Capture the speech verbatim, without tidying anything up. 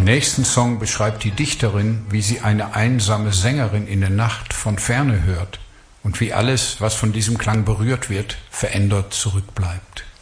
Im nächsten Song beschreibt die Dichterin, wie sie eine einsame Sängerin in der Nacht von ferne hört und wie alles, was von diesem Klang berührt wird, verändert zurückbleibt.